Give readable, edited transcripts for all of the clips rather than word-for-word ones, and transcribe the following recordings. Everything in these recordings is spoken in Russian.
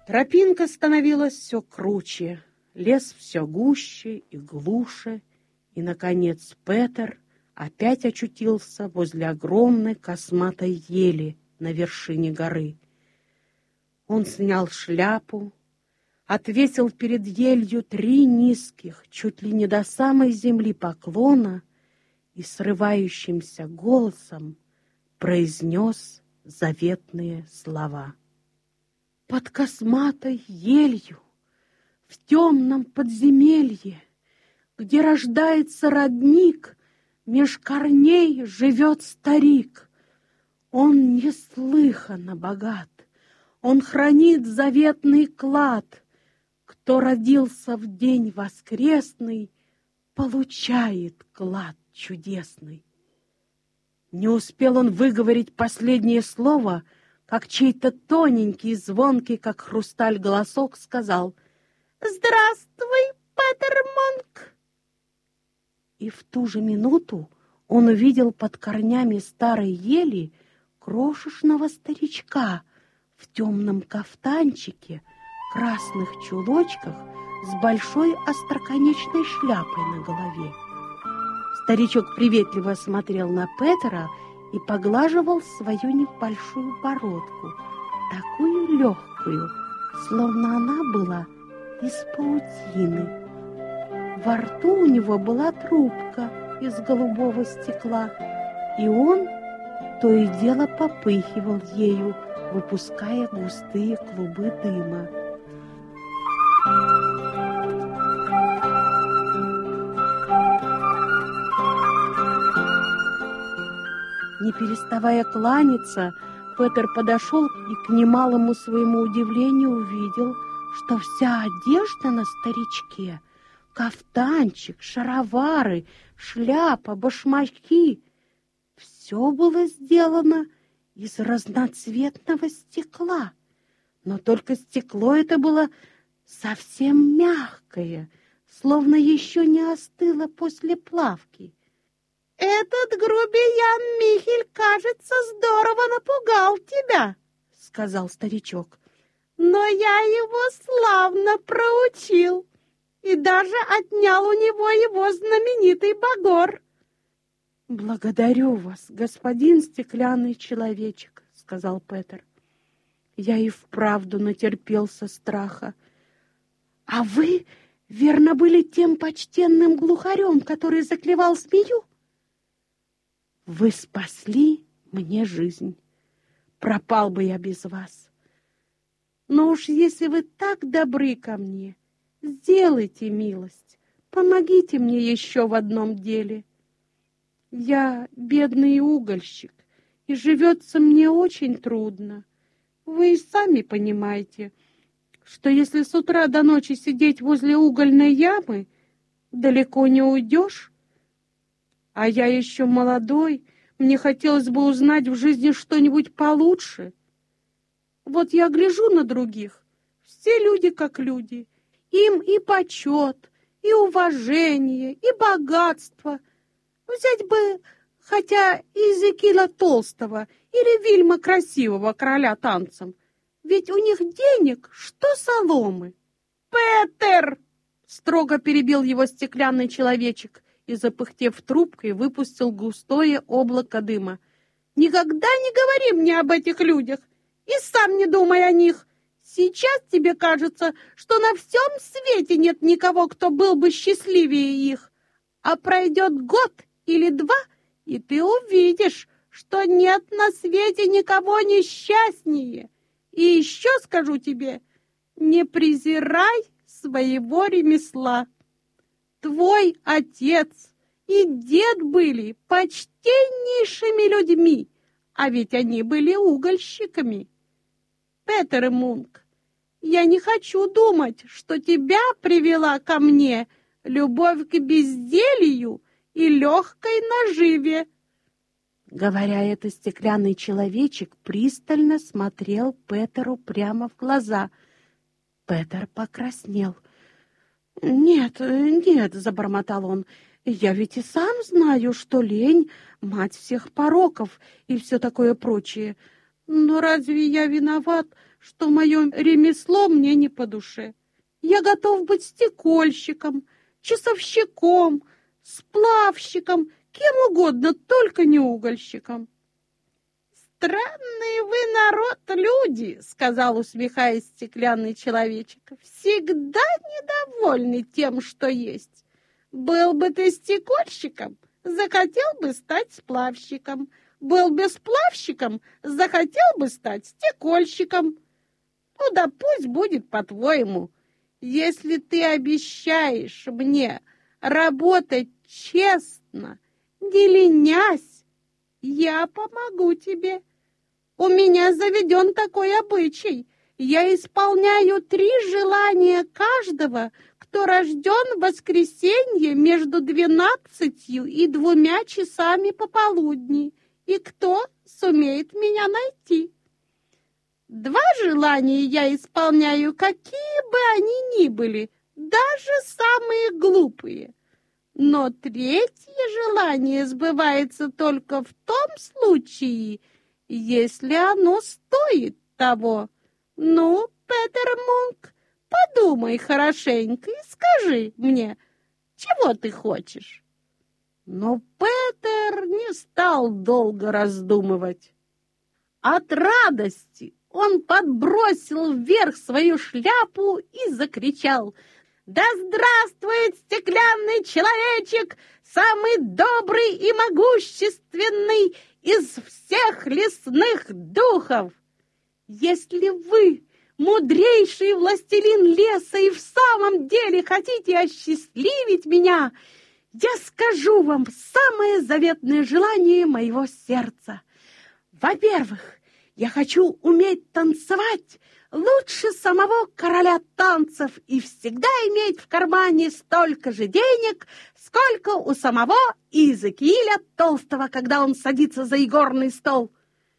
Тропинка становилась все круче, лес все гуще и глуше, и, наконец, Петер опять очутился возле огромной косматой ели на вершине горы. Он снял шляпу, отвесил перед елью 3 низких, чуть ли не до самой земли поклона и срывающимся голосом произнес заветные слова. Под косматой елью, в темном подземелье, где рождается родник, меж корней живет старик. Он неслыханно богат, он хранит заветный клад. Кто родился в день воскресный, получает клад чудесный. Не успел он выговорить последнее слово, как чей-то тоненький, звонкий, как хрусталь, голосок сказал: «Здравствуй, Петер Мунк!» И в ту же минуту он увидел под корнями старой ели крошечного старичка в темном кафтанчике, красных чулочках с большой остроконечной шляпой на голове. Старичок приветливо смотрел на Петера и поглаживал свою небольшую бородку, такую легкую, словно она была из паутины. Во рту у него была трубка из голубого стекла, и он то и дело попыхивал ею, выпуская густые клубы дыма. Не переставая кланяться, Петер подошел и, к немалому своему удивлению, увидел, что вся одежда на старичке, кафтанчик, шаровары, шляпа, башмаки, все было сделано из разноцветного стекла. Но только стекло это было совсем мягкое, словно еще не остыло после плавки. «Этот грубиян Михель, кажется, здорово напугал тебя», — сказал старичок. «Но я его славно проучил и даже отнял у него его знаменитый багор». «Благодарю вас, господин стеклянный человечек», — сказал Петер. «Я и вправду натерпелся страха. А вы, верно, были тем почтенным глухарем, который заклевал змею? Вы спасли мне жизнь. Пропал бы я без вас. Но уж если вы так добры ко мне, сделайте милость, помогите мне еще в одном деле. Я бедный угольщик, и живется мне очень трудно. Вы и сами понимаете, что если с утра до ночи сидеть возле угольной ямы, далеко не уйдешь. А я еще молодой, мне хотелось бы узнать в жизни что-нибудь получше. Вот я гляжу на других, все люди как люди, им и почет, и уважение, и богатство. Взять бы хотя Иезекииля Толстого или Вильма Красивого, короля танцем. Ведь у них денег, что соломы. «Петер!» — строго перебил его стеклянный человечек и, запыхтев трубкой, выпустил густое облако дыма. «Никогда не говори мне об этих людях и сам не думай о них. Сейчас тебе кажется, что на всем свете нет никого, кто был бы счастливее их. А пройдет год или 2, и ты увидишь, что нет на свете никого несчастнее. И еще скажу тебе, не презирай своего ремесла. Твой отец и дед были почтеннейшими людьми, а ведь они были угольщиками. Петер Мунк, я не хочу думать, что тебя привела ко мне любовь к безделью и легкой наживе». Говоря это, стеклянный человечек пристально смотрел Петеру прямо в глаза. Петер покраснел. «Нет, нет», — забормотал он, — «я ведь и сам знаю, что лень — мать всех пороков и все такое прочее. Но разве я виноват, что мое ремесло мне не по душе? Я готов быть стекольщиком, часовщиком, сплавщиком, кем угодно, только не угольщиком. «Странный вы народ, люди», — сказал, усмехаясь, стеклянный человечек, «всегда недовольны тем, что есть. Был бы ты стекольщиком, захотел бы стать сплавщиком. Был бы сплавщиком, захотел бы стать стекольщиком. Ну да пусть будет по-твоему. Если ты обещаешь мне работать честно, не ленясь, я помогу тебе. У меня заведен такой обычай. Я исполняю 3 желания каждого, кто рожден в воскресенье между 12 и 2 часами пополудни, и кто сумеет меня найти. 2 желания я исполняю, какие бы они ни были, даже самые глупые. Но 3-е желание сбывается только в том случае, если оно стоит того. Ну, Петер Мунк, подумай хорошенько и скажи мне, чего ты хочешь. Но Петер не стал долго раздумывать. От радости он подбросил вверх свою шляпу и закричал: «Да здравствует стеклянный человечек, самый добрый и могущественный из всех лесных духов! Если вы, мудрейший властелин леса, и в самом деле хотите осчастливить меня, я скажу вам самое заветное желание моего сердца. Во-первых, я хочу уметь танцевать лучше самого короля танцев и всегда иметь в кармане столько же денег, сколько у самого Иезекииля Толстого, когда он садится за игорный стол».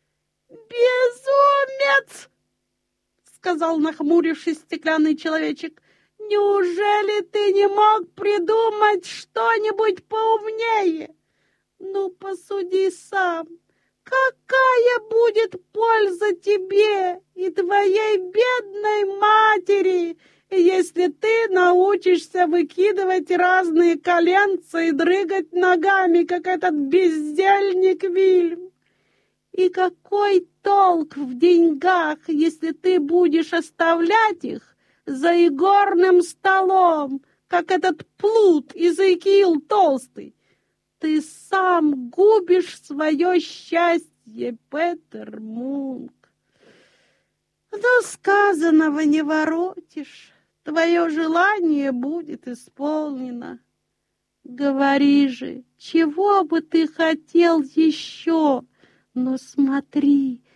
«Безумец!» — сказал, нахмурившись, стеклянный человечек. «Неужели ты не мог придумать что-нибудь поумнее? Ну, посуди сам. Какая будет польза тебе и твоей бедной матери, если ты научишься выкидывать разные коленца и дрыгать ногами, как этот бездельник Вильм? И какой толк в деньгах, если ты будешь оставлять их за игорным столом, как этот плут Иезекиил Толстый? Ты сам губишь свое счастье, Петер Мунк. Но сказанного не воротишь, твое желание будет исполнено. Говори же, чего бы ты хотел еще? Но смотри,